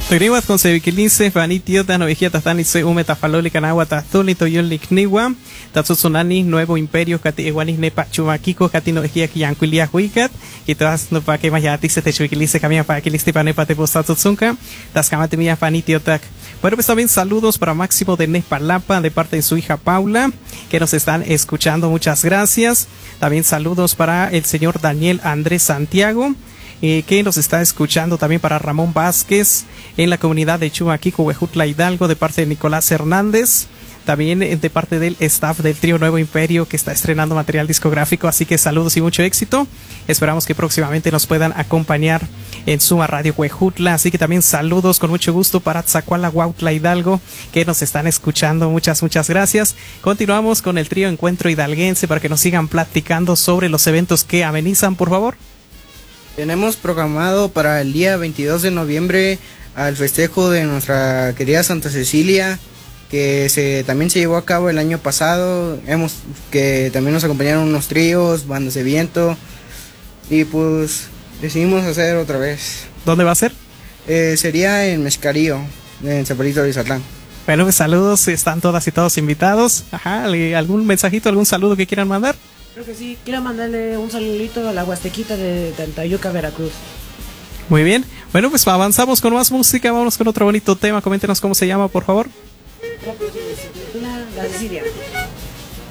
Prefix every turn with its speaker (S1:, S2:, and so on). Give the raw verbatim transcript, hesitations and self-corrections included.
S1: Togriwat con Seviquilince, Fanitio, Tanovejia, Tatani, Se, Ume, Tafaloli, Canagua, Tatuli, Toyon, Likniwa, Tatsusunani, Nuevo Imperio, Kati, Eguanis, Nepa, Chumaquico, Katinovejia, Kianquilia, Huicat, y todas no para que Mayati, Se, Techuiquilice, Camia, para que Listi, Panepa, Tepostatuzunca, Tascamatemia, Fanitio, Tac. Bueno, pues también saludos para Máximo de Nepalapa, de parte de su hija Paula, que nos están escuchando. Muchas gracias. También saludos para el señor Daniel Andrés Santiago, Eh, que nos está escuchando, también para Ramón Vázquez en la comunidad de Chumaquico, Huejutla, Hidalgo, de parte de Nicolás Hernández, también eh, de parte del staff del trío Nuevo Imperio, que está estrenando material discográfico. Así que saludos y mucho éxito. Esperamos que próximamente nos puedan acompañar en Suma Radio Huejutla. Así que también saludos con mucho gusto para Tzacuala, Huautla, Hidalgo, que nos están escuchando. Muchas, muchas gracias. Continuamos con el trío Encuentro Hidalguense para que nos sigan platicando sobre los eventos que amenizan, por favor.
S2: Tenemos programado para el día veintidós de noviembre al festejo de nuestra querida Santa Cecilia, que se, también se llevó a cabo el año pasado. Hemos, que también nos acompañaron unos tríos, bandas de viento, y pues decidimos hacer otra vez.
S1: ¿Dónde va a ser?
S2: Eh, sería en Mezcarío, en Zaparito de Izatlán.
S1: Bueno, pues saludos, están todas y todos invitados. Ajá, ¿algún mensajito, algún saludo que quieran mandar?
S3: Creo que sí, quiero mandarle un saludito a la Huastequita de Tantayuca, Veracruz.
S1: Muy bien, bueno, pues avanzamos con más música, vámonos con otro bonito tema. Coméntenos cómo se llama, por favor.
S3: La Cecilia.